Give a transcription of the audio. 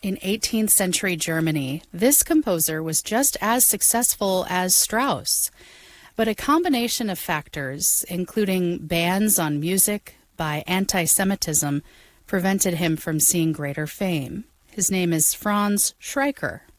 In 18th century Germany, this composer was just as successful as Strauss, but a combination of factors, including bans on music by anti-Semitism, prevented him from seeing greater fame. His name is Franz Schreiker.